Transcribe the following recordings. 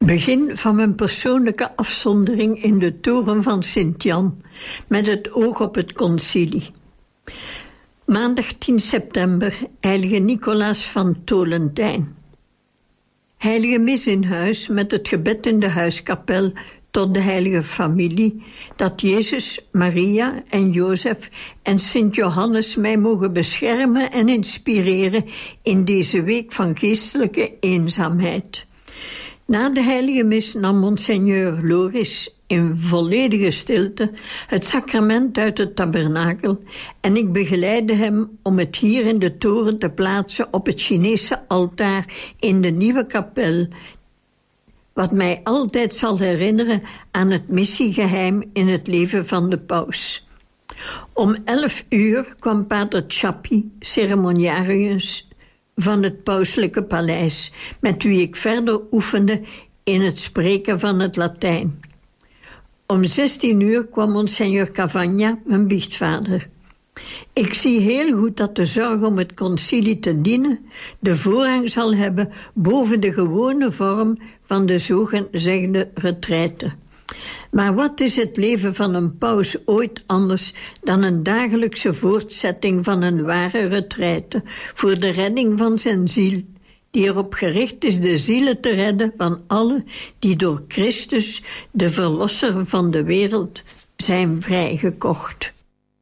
Begin van mijn persoonlijke afzondering in de toren van Sint-Jan, met het oog op het concilie. Maandag 10 september, heilige Nicolaas van Tolentijn. Heilige mis in huis met het gebed in de huiskapel tot de heilige familie, dat Jezus, Maria en Jozef en Sint Johannes mij mogen beschermen en inspireren in deze week van geestelijke eenzaamheid. Na de heilige mis nam Monseigneur Loris in volledige stilte het sacrament uit het tabernakel en ik begeleidde hem om het hier in de toren te plaatsen op het Chinese altaar in de nieuwe kapel, wat mij altijd zal herinneren aan het missiegeheim in het leven van de paus. Om 11 uur kwam pater Chappi, ceremoniarius van het pauselijke paleis, met wie ik verder oefende in het spreken van het Latijn. Om 16 uur kwam Monseigneur Cavagna, mijn biechtvader. Ik zie heel goed dat de zorg om het concilie te dienen de voorrang zal hebben boven de gewone vorm van de zogezegde retraite. Maar wat is het leven van een paus ooit anders dan een dagelijkse voortzetting van een ware retraite voor de redding van zijn ziel, die erop gericht is de zielen te redden van allen die door Christus, de verlosser van de wereld, zijn vrijgekocht.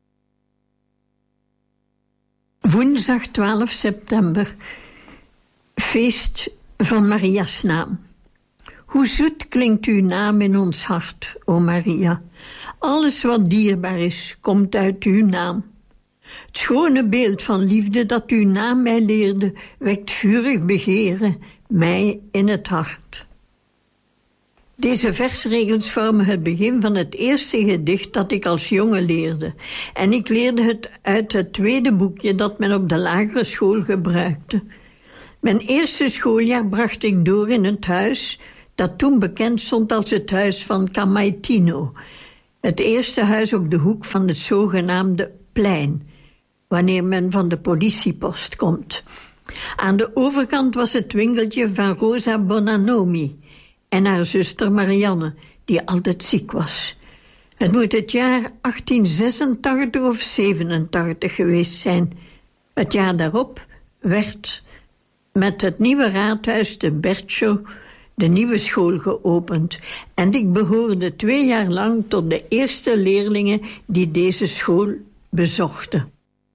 Woensdag 12 september, feest van Maria's naam. Hoe zoet klinkt uw naam in ons hart, o Maria. Alles wat dierbaar is, komt uit uw naam. Het schone beeld van liefde dat uw naam mij leerde, wekt vurig begeren, mij in het hart. Deze versregels vormen het begin van het eerste gedicht dat ik als jongen leerde. En ik leerde het uit het tweede boekje dat men op de lagere school gebruikte. Mijn eerste schooljaar bracht ik door in het huis dat toen bekend stond als het huis van Camaitino. Het eerste huis op de hoek van het zogenaamde plein, wanneer men van de politiepost komt. Aan de overkant was het winkeltje van Rosa Bonanomi en haar zuster Marianne, die altijd ziek was. Het moet het jaar 1886 of 87 geweest zijn. Het jaar daarop werd met het nieuwe raadhuis de Bercho de nieuwe school geopend en ik behoorde 2 jaar lang tot de eerste leerlingen die deze school bezochten.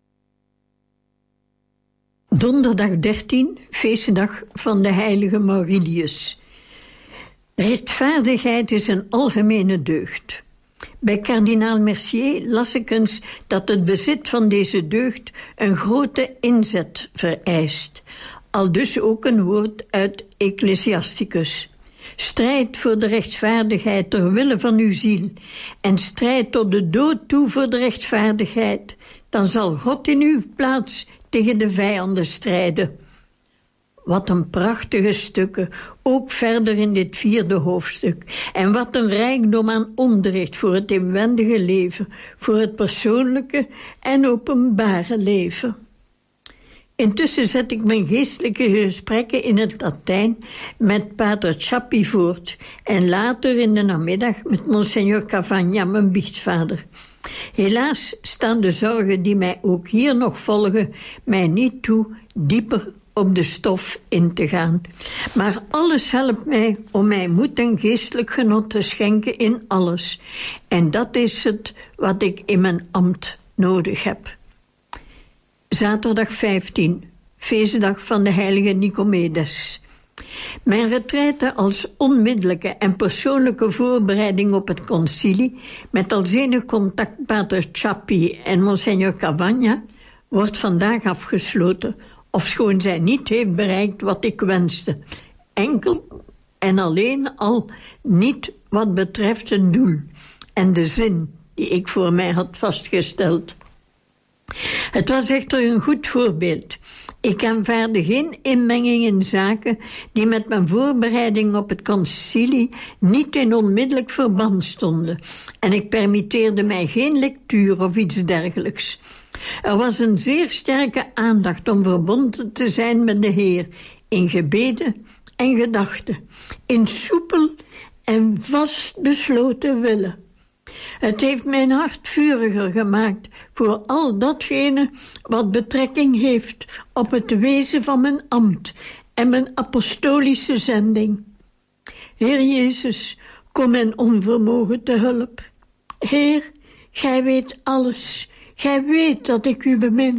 Donderdag 13, feestdag van de heilige Maurilius. Rechtvaardigheid is een algemene deugd. Bij kardinaal Mercier las ik eens dat het bezit van deze deugd een grote inzet vereist. Aldus ook een woord uit Ecclesiasticus. Strijd voor de rechtvaardigheid ter wille van uw ziel en strijd tot de dood toe voor de rechtvaardigheid. Dan zal God in uw plaats tegen de vijanden strijden. Wat een prachtige stukken, ook verder in dit 4e hoofdstuk. En wat een rijkdom aan onderricht voor het inwendige leven, voor het persoonlijke en openbare leven. Intussen zet ik mijn geestelijke gesprekken in het Latijn met pater Chappi voort en later in de namiddag met Monseigneur Cavagna, mijn biechtvader. Helaas staan de zorgen die mij ook hier nog volgen mij niet toe dieper op de stof in te gaan. Maar alles helpt mij om mij moed en geestelijk genot te schenken in alles. En dat is het wat ik in mijn ambt nodig heb. Zaterdag 15, feestdag van de heilige Nicomedes. Mijn retraite als onmiddellijke en persoonlijke voorbereiding op het concilie, met als enig contact pater Chappi en Monseigneur Cavagna, wordt vandaag afgesloten, ofschoon zij niet heeft bereikt wat ik wenste. Enkel en alleen al niet wat betreft het doel en de zin die ik voor mij had vastgesteld. Het was echter een goed voorbeeld. Ik aanvaarde geen inmenging in zaken die met mijn voorbereiding op het concilie niet in onmiddellijk verband stonden. En ik permitteerde mij geen lectuur of iets dergelijks. Er was een zeer sterke aandacht om verbonden te zijn met de Heer in gebeden en gedachten, in soepel en vastbesloten willen. Het heeft mijn hart vuriger gemaakt voor al datgene wat betrekking heeft op het wezen van mijn ambt en mijn apostolische zending. Heer Jezus, kom mijn onvermogen te hulp. Heer, gij weet alles. Gij weet dat ik u bemin.